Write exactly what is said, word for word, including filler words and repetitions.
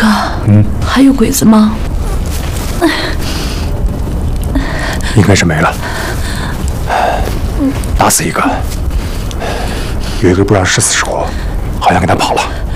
哥， 嗯， 还有鬼子吗？ 应该是没了，打死一个，有一个不知道是死是活，好像跟他跑了。